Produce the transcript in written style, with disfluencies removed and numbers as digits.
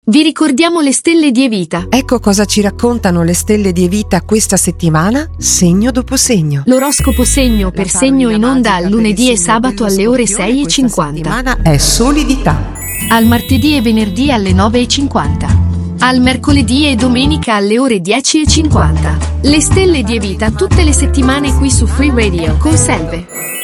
Vi ricordiamo le stelle di Evita. Ecco cosa ci raccontano le stelle di Evita questa settimana, segno dopo segno. L'oroscopo segno per segno in onda al lunedì e sabato alle ore 6:50. Settimana è solidità. Al martedì e venerdì alle 9:50. Al mercoledì e domenica alle ore 10:50. Le stelle di Evita tutte le settimane qui su Free Radio con Selve.